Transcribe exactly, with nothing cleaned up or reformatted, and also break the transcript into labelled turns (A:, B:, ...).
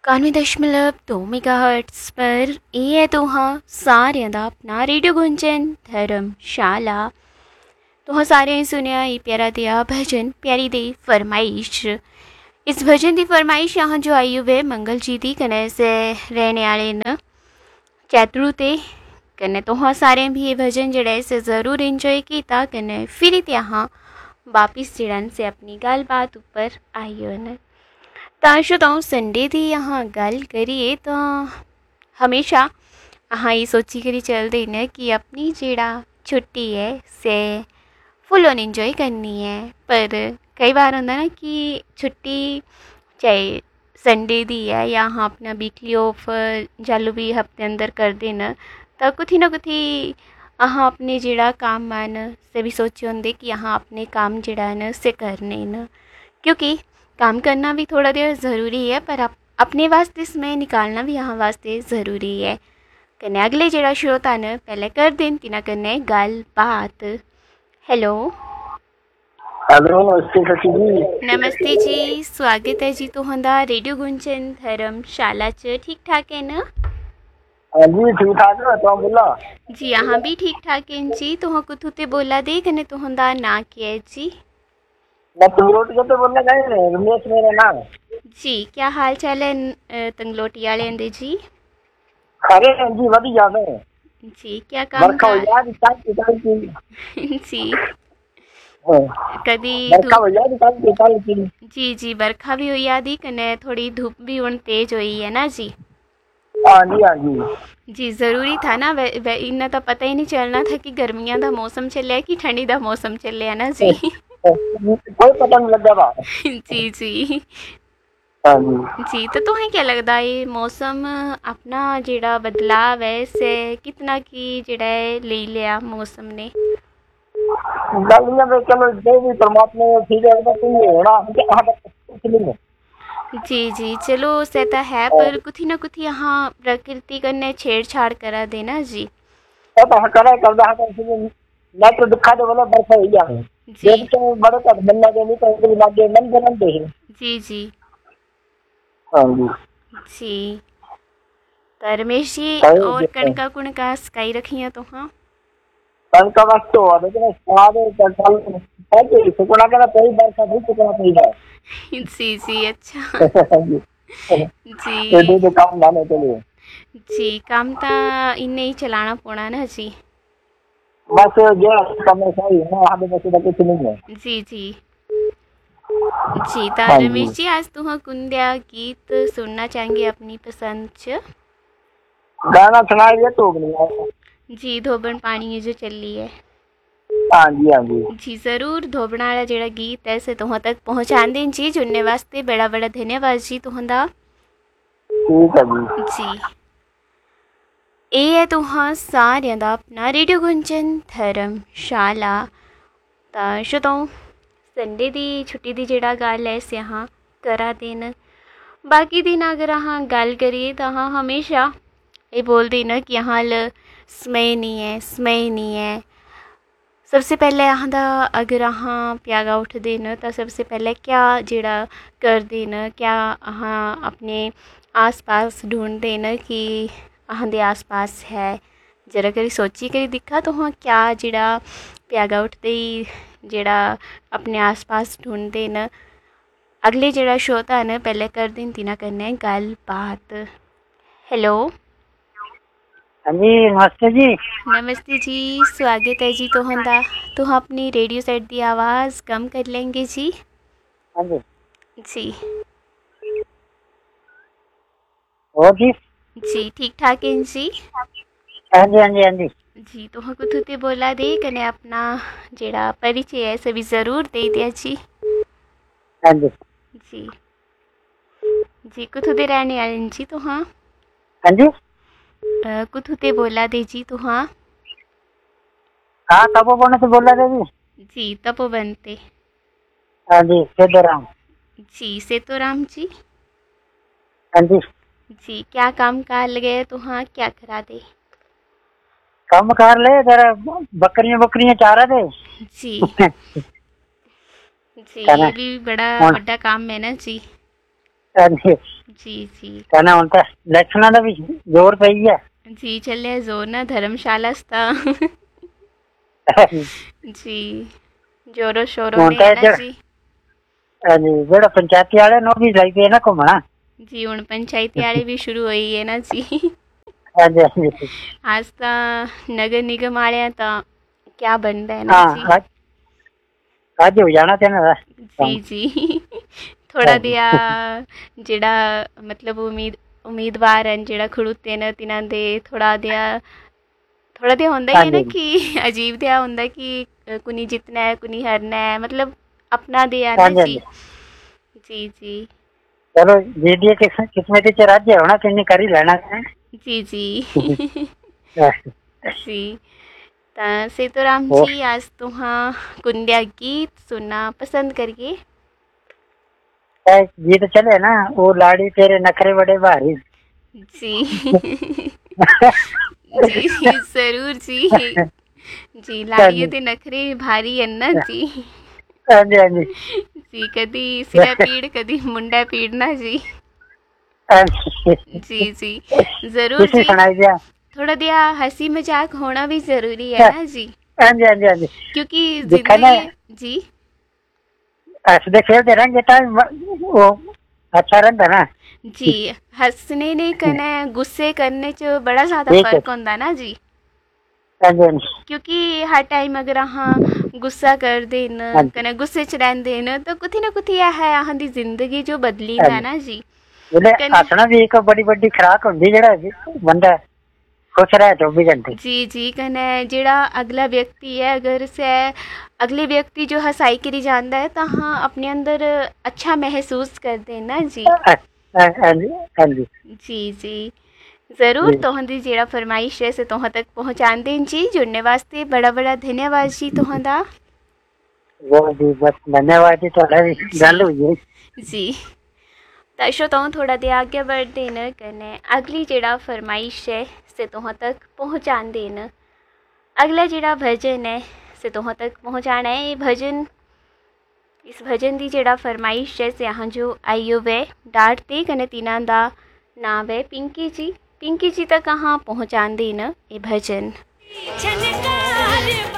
A: इक्यानवे दशमलव दो मेगाहर्ट्ज़ पर ਇਹ ਹੈ ਤੁਹਾਂ ਸਾਰਿਆਂ ਦਾ ਆਪਣਾ ਰੇਡੀਓ ਗੁੰਜਨ ਧਰਮਸ਼ਾਲਾ। तुहां सारे सुनिया ये प्यारा दिया भजन प्यारी दी फरमाइश। इस भजन की फरमाइश यहाँ जो आई हुए मंगल जी दी कने से रहने वाले न चैतरू ते कने तुहां सारे भी ये भजन जड़े से ज़रूर इंजॉय किया कने फिर यहाँ वापिस जड़न से अपनी गलबात ऊपर आई हो न। तो तो संडे की यहाँ गल करिए तो हमेशा अहाँ ये सोची करी चलते न कि अपनी जेड़ा छुट्टी है से फुल ऑन इंजॉय करनी है। पर कई बार होता ना कि छुट्टी चाहे संडे दी है या हाँ अपना वीकली ऑफ चालू भी हफ्ते अंदर कर देना तो कुछ ना कुछ अहाँ अपने जेड़ा काम मन से भी सोचे होंगे कि अहाँ अपने काम जेड़ा न से करने न, क्योंकि काम करना भी थोड़ा देर ज़रूरी है पर आप अपने वास्ते समय निकालना भी यहाँ वास्ते ज़रूरी है। कने अगले जेड़ा श्रोता न पहले कर दें तिना कने गल बात। हेलो
B: हेलो नमस्ते सची जी।
A: नमस्ते जी, स्वागत है जी तुहांदा रेडियो गुंजन धर्मशाला च। ठीक ठाक है ना?
B: हाँ जी ठीक ठाक है। तुम बोला
A: जी यहाँ भी ठीक ठाक है जी। तुहां कुथू ते बोला दे कने तुहांदा ना क्या है जी?
B: मैं तंगलोटी को तो बोलना चाहिए रमेश मेरा नाम
A: जी। क्या हाल चाल है तंगलोटी वाले दे जी?
B: अरे जी वधिया है
A: जी। क्या काम
B: बरखा हो यार चाय चाय
A: जी कदी
B: बरखा हो यार चाय चाय की
A: जी जी बरखा भी हुई आदि कने थोड़ी धूप भी हुन तेज हुई है ना जी।
B: हाँ जी हाँ जी
A: जी ज़रूरी था ना, वे, वे इन्ना तो पता ही नहीं चलना था कि गर्मियां का मौसम चलिया कि ठंडी का मौसम चलिया ना जी।
B: कोई पता नहीं लगा बा
A: जी जी
B: हाँ जी
A: जी। तो तुम्हें क्या लगता है ये मौसम अपना जेड़ा बदलाव है से कितना की जेड़ा है ले लिया मौसम ने?
B: गलियां में चलो जो भी परमात्मा ने ठीक है तो कोई होना हमके कहां तक कुछ नहीं है।
A: जी जी चलो सहता है पर कुछ ना कुछ यहाँ प्रकृति करने छेड़छाड़ करा देना जी।
B: तो तो करे कर दा कर ना तो दिखा दे बोला बरखा हो गया
A: जी
B: तो बड़े तक बनना दे नहीं तो लागे मन बनन दे।
A: जी जी
B: हाँ जी
A: जी। तो रमेश जी
B: सही
A: और
B: है।
A: कणका कुणका स्काई रखी है तो हाँ
B: कनका वक्त हो लेकिन सारे चल पहले सुकना का कोई बरखा नहीं सुकना चाहिए।
A: जी जी अच्छा
B: जी
A: जी
B: ये दो काम लाने के लिए
A: जी काम ता इन्हें ही चलाना पड़ा ना जी।
B: बस ये काम सही है ना हमें बस कुछ नहीं है।
A: जी जी जी। तो
B: हाँ जी।
A: रमेश जी आज तुम कुंदिया गीत सुनना चाहेंगे अपनी पसंद च?
B: गाना सुनाइए तो नहीं है।
A: जी धोबन पानी जो चली है।
B: हाँ जी हाँ जी
A: जी ज़रूर धोबना वाला जेड़ा गीत है से तुहां तक पहुँचा दें जी। जुड़ने वास्ते बड़ा बड़ा धन्यवाद जी तुहांदा।
B: ठीक है जी
A: जी ਇਹ ਹੈ ਤੁਹਾਂ ਸਾਰਿਆਂ ਦਾ ਆਪਣਾ ਰੇਡੀਓ ਗੁੰਜਨ ਧਰਮਸ਼ਾਲਾ। ਤਾਂ ਜਦੋਂ संडे ਦੀ छुट्टी ਦੀ ਜਿਹੜਾ ਗੱਲ है इस यहाँ करा देन। बाकी दिन अगर अहाँ गल करिए तो हाँ हमेशा ये बोलते ना कि यहाँ समय नहीं है समय नहीं है। सबसे पहले अहाँ दा अगर अहाँ प्यागा उठ देन तो सबसे पहले क्या जेड़ा कर देन क्या अहाँ अपने आस पास ढूंढ देन कि अहाँ दे आस पास है। जरा करी सोची करी दिखा तो हाँ क्या जेड़ा प्यागा उठते ही जेड़ा अपने आस पास ढूंढते न। अगले जेड़ा श्रोता है ना पहले कर दिन तिना करने गल बात। हेलो
B: हाँ जी नमस्ते जी।
A: नमस्ते जी, स्वागत है जी तुहांदा। तुम अपनी रेडियो सेट की आवाज़ कम कर लेंगे जी?
B: हाँ जी
A: जी
B: और जी
A: जी ठीक ठाक है जी।
B: हाँ जी हाँ जी हाँ जी
A: जी तुम कुछ ते बोला दे कने अपना जेड़ा परिचय है सभी ज़रूर दे दिया जी।
B: हाँ जी
A: जी जी कुछ दे रहने वाले जी तो हाँ
B: हाँ जी
A: कुछ ते बोला दे जी तो हाँ
B: हाँ तपोवन से बोल रहे जी।
A: जी तपोवन ते
B: हाँ जी सेतुराम।
A: जी सेतुराम जी।
B: हाँ जी
A: जी क्या काम काल गए तो हाँ क्या करा दे?
B: कम कर ले जरा बकरियां बकरियां चारा दे।
A: जी जी ये भी बड़ा बड़ा काम है ना जी।
B: ਹਾਂਜੀ
A: जी जी
B: कहना ਹੁਣ ਤਾਂ ਇਲੈਕਸ਼ਨਾਂ ਦਾ ਵੀ ਜ਼ੋਰ ਪਈ ਹੈ।
A: जी चले जोर ना धर्मशाला स्था जी जोरों शोरों
B: ਹੁਣ
A: ने
B: ਤਾਂ
A: है
B: ਇਹ
A: ना
B: ਜਿਹੜਾ
A: जी
B: ਹਾਂਜੀ ਜਿਹੜਾ ਪੰਚਾयती वाले ਨੂੰ ਵੀ ਲਈ ਪਏ ਨਾ ਘੁੰਮਣਾ।
A: जी हुण पंचायती वाले भी शुरू हुई है ना जी
B: ਹਾਂਜੀ ਹਾਂਜੀ
A: आज ता नगर निगम वाले ता क्या बनता है ना जी
B: ਹਾਂ ਅੱਜ ਅੱਜ ਹੋ ਜਾਣਾ ਤੇ ਇਹਨਾਂ ਦਾ
A: जी
B: ਕੰਮ।
A: जी थोड़ा दिया ਜਿਹੜਾ ਮਤਲਬ ਉਮੀਦ ਉਮੀਦਵਾਰ ਹਨ ਜਿਹੜਾ ਖੜੂਤੇ ਨੇ ਤਿਨਾਂ ਦੇ ਥੋੜਾ ਜਿਹਾ ਥੋੜਾ ਜਿਹਾ ਹੁੰਦਾ ਹੀ ਹੈ ਨਾ
B: ਹਾਂਜੀ
A: ਕਿ ਅਜੀਬ ਜਿਹਾ ਹੁੰਦਾ ਕਿ ਅ, ਕੁਨੀ ਜਿੱਤਣਾ ਹੈ ਕੁਨੀ ਹਾਰਨਾ ਹੈ मतलब अपना दिया ना
B: ਹਾਂਜੀ
A: जी
B: ਹਾਂਜੀ
A: जी जी
B: ਚਲੋ ਜਿਹਦੀ ਕਿਸ ਕਿਸਮਤ ਚ ਰਾਜ ਹੋਣਾ ਕਿੰਨੀ ਕਰ ਹੀ ਲੈਣਾ ਹੈ।
A: जी जी जी ਤਾਂ सेतुराम
B: ਹੋਰ
A: जी आज तुहां कुंडिया गीत सुनना पसंद करिए
B: ਇਹ ਗੀਤ ਚਲੇ ਨਾ ਉਹ ਲਾੜੀ ਤੇਰੇ ਨਖਰੇ ਬੜੇ ਭਾਰੀ।
A: जी जी जी जरूर जी जी लाड़िए
B: ਹਾਂਜੀ
A: ते नखरे भारी है ना जी
B: ਹਾਂਜੀ ਹਾਂਜੀ
A: जी कदी सिरा पीड़ कदी मुंडा पीड़ना जी
B: ਹਾਂਜੀ
A: जी जी जरूर
B: ਤੁਸੀਂ
A: जी
B: ਸੁਣਾਈ ਦਿਆ।
A: थोड़ा दिया हंसी मजाक होना भी जरूरी है ना जी
B: ਹਾਂਜੀ ਹਾਂਜੀ ਹਾਂਜੀ
A: क्योंकि
B: ਦੇਖਾ ਨਾ
A: जिंदगी जी
B: ਹੱਸਦੇ ਖੇਡਦੇ ਰਹਿੰਦੇ ਤਾਂ ਉਹ अच्छा रहता ना।
A: जी हंसने ने कने गुस्से करने च बड़ा ज्यादा
B: ठीक है
A: फर्क होंदा ना जी
B: हाँ जी हाँ जी
A: क्योंकि हर टाइम अगर अहाँ गुस्सा करदे न
B: हाँ जी
A: कने गुस्से च रहिंदे न तो कुछ ना कुछ यह है अहाँ दी जिंदगी जो बदली
B: हाँ
A: दा
B: जी
A: ना जी
B: बोले
A: कने
B: हसना भी एक बड़ी बड़ी खुराक होंदी जेड़ा बंदा खुश रहे चौबीस घंटे।
A: जी जी कने जेड़ा अगला व्यक्ति है अगर से अगले व्यक्ति जो हसाई करी जाता है तो हाँ अपने अंदर अच्छा महसूस करते हैं ना जी
B: हाँ हाँ जी हाँ जी
A: जी जी ज़रूर
B: जी
A: तुहां जेड़ा फरमाइश है से तुहां तक पहुँचाते हैं जी जुड़ने वास्ते बड़ा बड़ा धन्यवाद जी तुहां दा
B: वो जी बस धन्यवाद जी थोड़ा भी
A: जी
B: गल हुई
A: जी तशो तो थोड़ा दे आगे बढ़ते न कने अगली जेड़ा फरमाइश है से तुहां तक पहुँचाते न अगला जेड़ा भजन है से तुहां तक पहुँचाना है ये भजन इस भजन की जेड़ा फरमाइश है से यहाँ जो आईयो वे डांटते कने तीना दा नाम है पिंकी जी पिंकी जी तक कहाँ पहुँचाते न ये भजन
C: झनकार